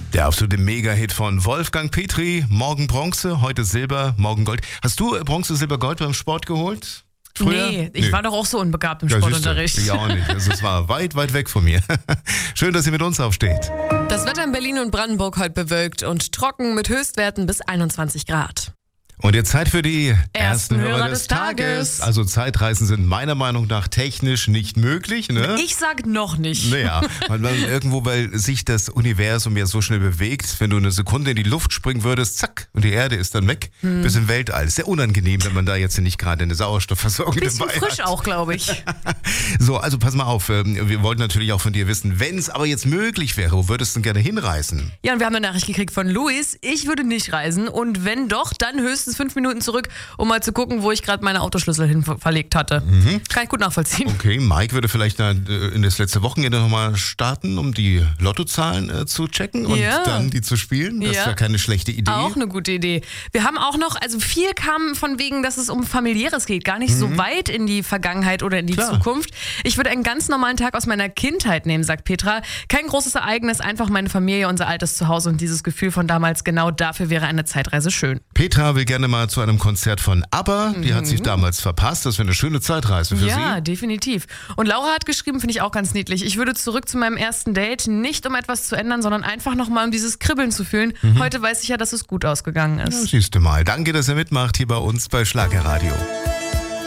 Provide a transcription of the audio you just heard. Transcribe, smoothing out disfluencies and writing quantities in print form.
Der absolute Mega-Hit von Wolfgang Petri. Morgen Bronze, heute Silber, morgen Gold. Hast du Bronze, Silber, Gold beim Sport geholt? Früher? Nee, ich war doch auch so unbegabt im Ja, Sportunterricht. siehste, ich auch nicht. Also es war weit, weit weg von mir. Schön, dass ihr mit uns aufsteht. Das Wetter in Berlin und Brandenburg heute bewölkt und trocken mit Höchstwerten bis 21 Grad. Und jetzt Zeit für die Ersten Hörer des Tages. Also Zeitreisen sind meiner Meinung nach technisch nicht möglich, ne? Ich sag noch nicht. Naja, weil sich das Universum ja so schnell bewegt, wenn du eine Sekunde in die Luft springen würdest, zack, und die Erde ist dann weg, bis im Weltall. Ist sehr unangenehm, wenn man da jetzt nicht gerade eine Sauerstoffversorgung Bisschen dabei frisch hat. auch, glaube ich. So, also pass mal auf, wir wollten natürlich auch von dir wissen, wenn es aber jetzt möglich wäre, wo würdest du denn gerne hinreisen? Ja, und wir haben eine Nachricht gekriegt von Luis. Ich würde nicht reisen und wenn doch, dann höchstens 5 Minuten zurück, um mal zu gucken, wo ich gerade meine Autoschlüssel hin verlegt hatte. Kann ich gut nachvollziehen. Okay, Mike würde vielleicht in das letzte Wochenende nochmal starten, um die Lottozahlen zu checken und dann die zu spielen. Das ist ja keine schlechte Idee. Auch eine gute Idee. Wir haben auch noch, also viel kam von wegen, dass es um Familiäres geht, gar nicht so weit in die Vergangenheit oder in die Zukunft. Ich würde einen ganz normalen Tag aus meiner Kindheit nehmen, sagt Petra. Kein großes Ereignis, einfach meine Familie, unser altes Zuhause und dieses Gefühl von damals, genau dafür wäre eine Zeitreise schön. Petra will gerne mal zu einem Konzert von ABBA. Die hat sich damals verpasst. Das wäre eine schöne Zeitreise für sie. Ja, definitiv. Und Laura hat geschrieben, finde ich auch ganz niedlich. Ich würde zurück zu meinem ersten Date, nicht um etwas zu ändern, sondern einfach nochmal um dieses Kribbeln zu fühlen. Heute weiß ich ja, dass es gut ausgegangen ist. Ja, siehst du mal. Danke, dass ihr mitmacht hier bei uns bei Schlagerradio.